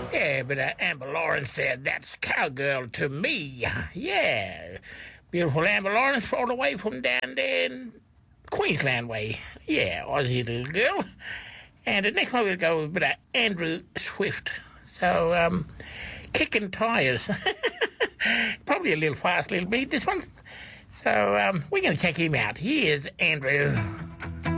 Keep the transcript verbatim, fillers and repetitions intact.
Yeah, but uh, Amber Lawrence said that's cowgirl to me. Yeah. Beautiful Amber Lawrence all the way from down there in Queensland way. Yeah, Aussie little girl. And the next one we'll go with a bit of Andrew Swift. So, um, kicking tyres. Probably a little fast little beat, this one. So, um, we're going to check him out. Here's Andrew.